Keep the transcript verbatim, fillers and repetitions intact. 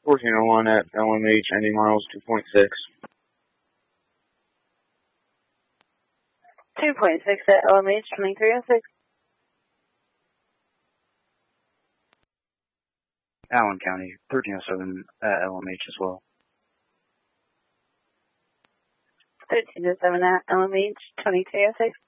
fourteen oh one at L M H, ending miles two point six. two point six at L M H, twenty-three oh six. Allen County, thirteen oh seven at L M H as well. thirteen oh seven at L M H, twenty-three oh six.